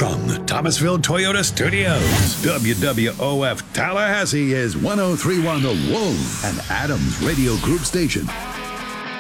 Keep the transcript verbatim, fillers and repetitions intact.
From the Thomasville Toyota Studios, W W O F Tallahassee is one oh three point one The Wolf, an Adams Radio Group station.